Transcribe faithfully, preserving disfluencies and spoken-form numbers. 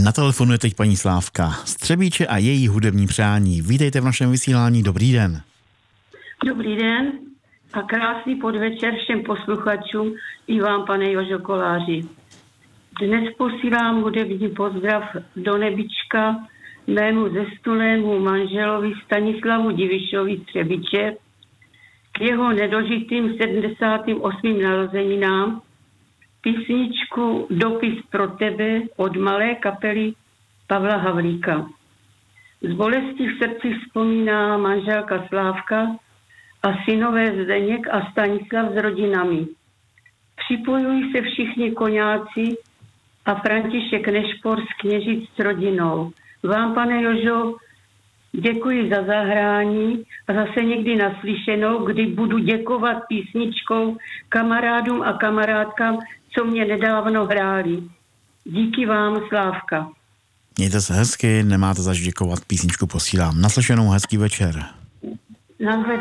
Na telefonu je teď paní Slávka z Třebíče a její hudební přání. Vítejte v našem vysílání, dobrý den. Dobrý den a krásný podvečer všem posluchačům i vám, pane Jožo Koláři. Dnes posílám hudební pozdrav do nebička mému zesnulému manželovi Stanislavu Divišovi z Třebíče k jeho nedožitým sedmdesátým osmým narozeninám písničku Dopis pro tebe od malé kapely Pavla Havlíka. Z bolesti v srdci vzpomíná manželka Slávka a synové Zdeněk a Stanislav s rodinami. Připojují se všichni koňáci a František Nešpor z Kněžic s rodinou. Vám, pane Jožo, děkuji za zahrání a zase někdy naslyšenou, kdy budu děkovat písničkou kamarádům a kamarádkám, co mě nedávno hráli. Díky vám, Slávka. Mějte se hezky, nemáte zač děkovat, písničku posílám. Naslyšenou, hezký večer. Nashledanou.